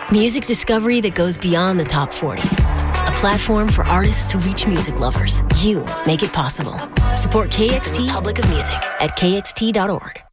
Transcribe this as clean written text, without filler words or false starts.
Music discovery that goes beyond the top 40. A platform for artists to reach music lovers. You make it possible. Support KXT Republic of Music at kxt.org.